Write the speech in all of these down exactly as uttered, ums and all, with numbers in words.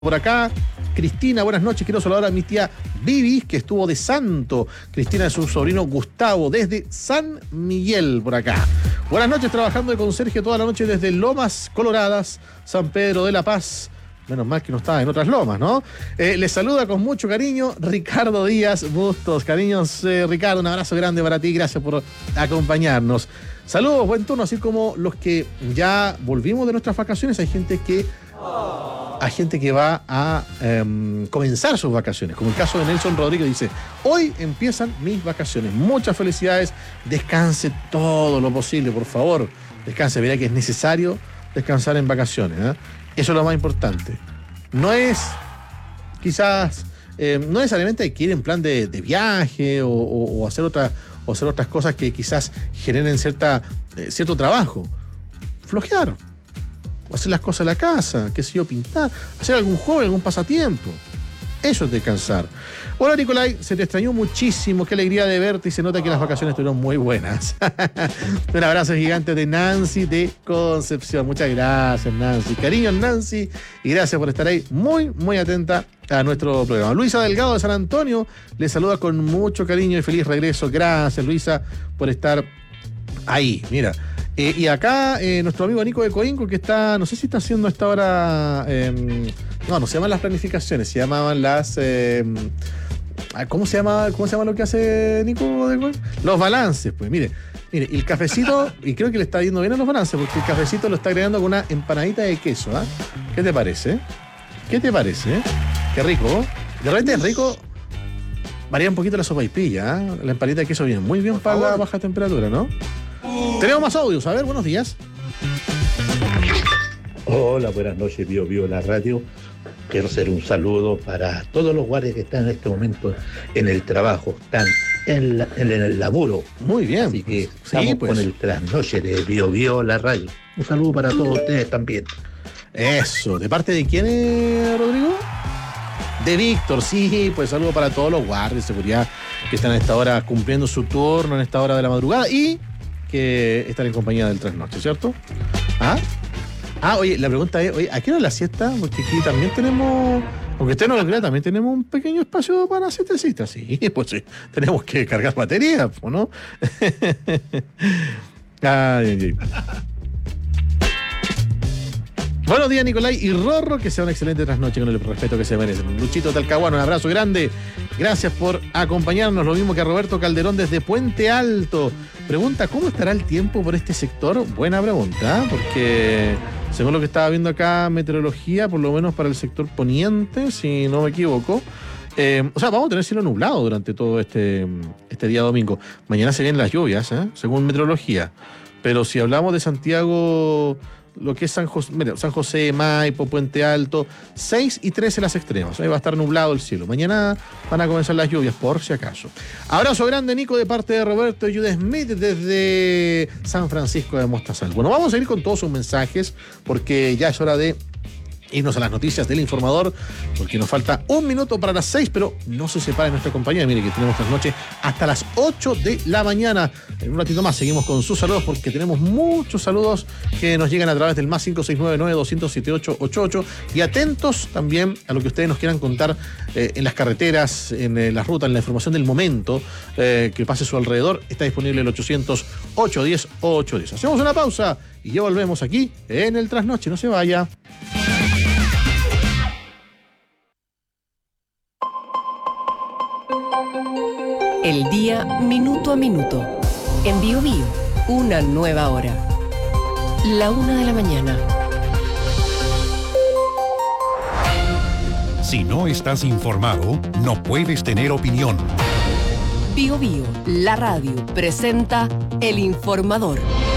Por acá, Cristina, buenas noches. Quiero saludar a mi tía Vivi, que estuvo de santo. Cristina es su sobrino Gustavo, desde San Miguel, por acá. Buenas noches, trabajando de conserje toda la noche desde Lomas Coloradas, San Pedro de la Paz. Menos mal que no estaba en otras lomas, ¿no? Eh, les saluda con mucho cariño Ricardo Díaz Bustos. Cariños, eh, Ricardo, un abrazo grande para ti. Gracias por acompañarnos. Saludos, buen turno, así como los que ya volvimos de nuestras vacaciones. Hay gente que... Hay gente que va a um, comenzar sus vacaciones, como el caso de Nelson Rodríguez. Dice: hoy empiezan mis vacaciones, muchas felicidades, descanse todo lo posible, por favor, descanse, verá que es necesario descansar en vacaciones, ¿eh? Eso es lo más importante. No es, quizás, eh, no necesariamente hay que ir en plan de, de viaje o, o, o, hacer otra, o hacer otras cosas que quizás generen cierta, eh, cierto trabajo. Flojear. Hacer las cosas en la casa, qué sé yo, pintar, hacer algún hobby, algún pasatiempo. Eso es descansar. Hola, Nicolai, se te extrañó muchísimo, qué alegría de verte y se nota que las vacaciones estuvieron muy buenas. Un abrazo gigante de Nancy de Concepción. Muchas gracias, Nancy. Cariño, Nancy, y gracias por estar ahí muy, muy atenta a nuestro programa. Luisa Delgado de San Antonio le saluda con mucho cariño y feliz regreso. Gracias, Luisa, por estar ahí. Mira. Eh, y acá eh, nuestro amigo Nico de Coinco, que está, no sé si está haciendo esta hora, eh, no, no se llaman las planificaciones, se llamaban las, eh, ¿cómo se llama, cómo se llama lo que hace Nico de Coinco? Los balances, pues, mire, mire, el cafecito, y creo que le está yendo bien a los balances, porque el cafecito lo está agregando con una empanadita de queso, ¿ah? ¿eh? ¿Qué te parece? ¿Qué te parece? ¿Eh? Qué rico, ¿eh? De repente es rico, varía un poquito la sopaipilla, ¿eh? La empanadita de queso viene muy bien para la baja temperatura, ¿no? Tenemos más audios, a ver, buenos días. Hola, buenas noches, Bio Bio la radio. Quiero hacer un saludo para todos los guardias que están en este momento en el trabajo, están en, la, en el laburo. Muy bien. Así que sí, estamos pues. con el trasnoche de Bio Bio la radio. Un saludo para todos ustedes también. Eso, ¿de parte de quién es, Rodrigo? De Víctor, sí, pues saludo para todos los guardias de seguridad que están a esta hora cumpliendo su turno en esta hora de la madrugada y que están en compañía del trasnoche, ¿cierto? ¿Ah? Ah, oye, la pregunta es, oye, ¿a qué hora es la siesta? Porque aquí también tenemos, aunque usted no lo crea, también tenemos un pequeño espacio para siestecita. Sí, pues sí, tenemos que cargar baterías, ¿no? Ay, ay, ay. Buenos días, Nicolai y Rorro, que sea una excelente trasnoche con el respeto que se merecen. Luchito Talcahuano, un abrazo grande. Gracias por acompañarnos. Lo mismo que a Roberto Calderón desde Puente Alto. Pregunta, ¿cómo estará el tiempo por este sector? Buena pregunta, porque según lo que estaba viendo acá, meteorología, por lo menos para el sector poniente, si no me equivoco, eh, o sea, vamos a tener cielo nublado durante todo este, este día domingo. Mañana se vienen las lluvias, ¿eh? Según meteorología. Pero si hablamos de Santiago, lo que es San José, mira, San José, Maipo, Puente Alto, seis y trece las extremas. Ahí va a estar nublado el cielo. Mañana van a comenzar las lluvias, por si acaso. Abrazo grande, Nico, de parte de Roberto y Jude Smith desde San Francisco de Mostazal. Bueno, vamos a ir con todos sus mensajes, porque ya es hora de irnos a las noticias del informador, porque nos falta un minuto para las seis, pero no se separe nuestra compañía. Mire que tenemos esta noche hasta las ocho de la mañana. En un ratito más seguimos con sus saludos, porque tenemos muchos saludos que nos llegan a través del más cinco seis nueve nueve, dos cero siete ocho ocho ocho, y atentos también a lo que ustedes nos quieran contar eh, en las carreteras, en eh, las rutas, en la información del momento eh, que pase a su alrededor. Está disponible el ochocientos, ochocientos diez, ochocientos diez. Hacemos una pausa y ya volvemos aquí en el Trasnoche. No se vaya. El día minuto a minuto. En Bio Bio, una nueva hora. La una de la mañana. Si no estás informado, no puedes tener opinión. Bio Bio, la radio, presenta El Informador.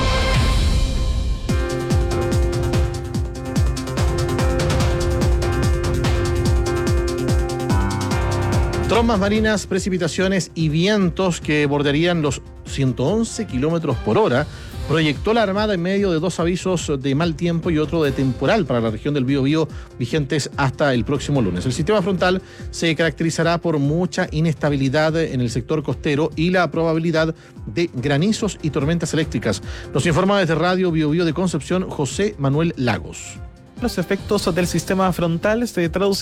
Trombas marinas, precipitaciones y vientos que bordearían los ciento once kilómetros por hora proyectó la Armada en medio de dos avisos de mal tiempo y otro de temporal para la región del Biobío vigentes hasta el próximo lunes. El sistema frontal se caracterizará por mucha inestabilidad en el sector costero y la probabilidad de granizos y tormentas eléctricas. Nos informa desde Radio Biobío de Concepción José Manuel Lagos. Los efectos del sistema frontal se traducen